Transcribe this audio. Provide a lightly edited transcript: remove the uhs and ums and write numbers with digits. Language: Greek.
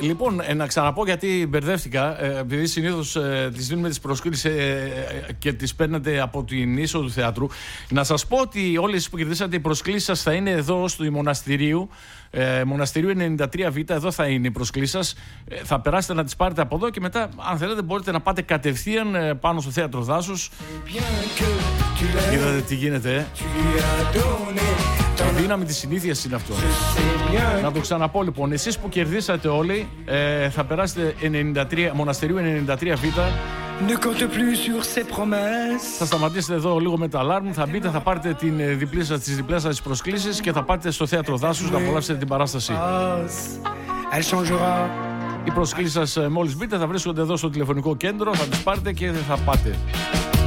Λοιπόν, να ξαναπώ γιατί μπερδεύτηκα. Επειδή συνήθως τις δίνουμε τις προσκλήσεις και τις παίρνετε από την είσοδο του θεάτρου. Να σας πω ότι όλες που κερδίσατε οι προσκλήσεις σας θα είναι εδώ στο Μοναστηρίου. Μοναστηρίου 93Β, εδώ θα είναι οι προσκλήσεις σας. Θα περάσετε να τις πάρετε από εδώ και μετά, αν θέλετε, μπορείτε να πάτε κατευθείαν πάνω στο θέατρο Δάσους. Είδατε τι γίνεται, Η δύναμη της συνήθειας είναι αυτό. Να το ξαναπώ λοιπόν. Εσείς που κερδίσατε όλοι, θα περάσετε Μοναστηρίου 93Β. Θα σταματήσετε εδώ λίγο με τα αλάρμ. Θα μπείτε, θα πάρετε τις διπλές σας προσκλήσεις και θα πάτε στο θέατρο Δάσους να απολαύσετε την παράσταση. Οι προσκλήσεις σας μόλις μπείτε θα βρίσκονται εδώ στο τηλεφωνικό κέντρο. Θα τις πάρετε και θα πάτε.